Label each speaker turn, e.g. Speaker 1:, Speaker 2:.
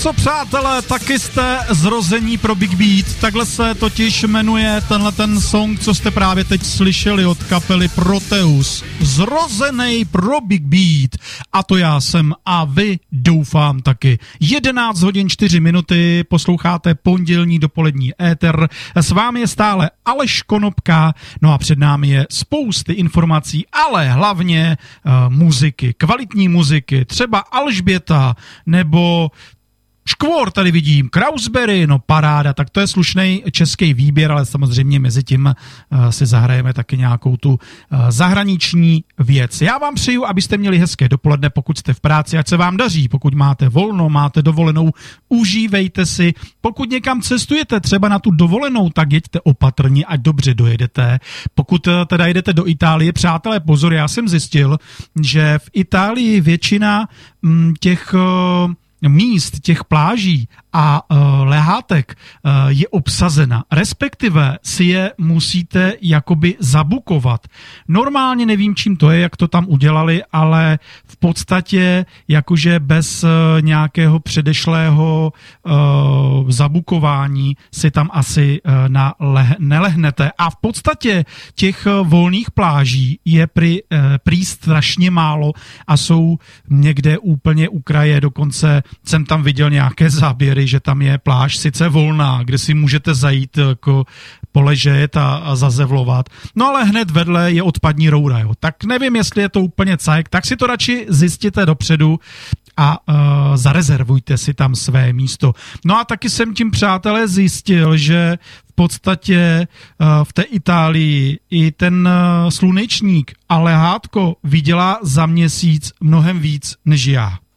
Speaker 1: co přátelé, taky jste zrození pro Big Beat, takhle se totiž jmenuje tenhle ten song, co jste právě teď slyšeli od kapely Proteus. Zrozenej pro Big Beat. A to já jsem a vy doufám taky. 11 hodin 4 minuty, posloucháte pondělní dopolední éter. S vámi je stále Aleš Konopka, no a před námi je spousty informací, ale hlavně muziky, kvalitní muziky, třeba Alžběta, nebo Škvor tady vidím, Krausberry, no paráda, tak to je slušný český výběr, ale samozřejmě mezi tím si zahrajeme taky nějakou tu zahraniční věc. Já vám přeju, abyste měli hezké dopoledne, pokud jste v práci, ať se vám daří, pokud máte volno, máte dovolenou, užívejte si, pokud někam cestujete, třeba na tu dovolenou, tak jeďte opatrně, ať dobře dojedete. Pokud teda jedete do Itálie, přátelé, pozor, já jsem zjistil, že v Itálii většina těch míst, těch pláží a lehátek je obsazena, respektive si je musíte jakoby zabukovat. Normálně nevím, čím to je, jak to tam udělali, ale v podstatě jakože bez nějakého předešlého zabukování si tam asi nelehnete. A v podstatě těch volných pláží je prý strašně málo a jsou někde úplně u kraje, dokonce jsem tam viděl nějaké záběry, že tam je pláž sice volná, kde si můžete zajít jako poležet a zazevlovat, no ale hned vedle je odpadní roura, jo. Tak nevím, jestli je to úplně cajk, tak si to radši zjistěte dopředu a zarezervujte si tam své místo. No a taky jsem tím, přátelé, zjistil, že v podstatě v té Itálii i ten slunečník a lehátko vydělá za měsíc mnohem víc než já.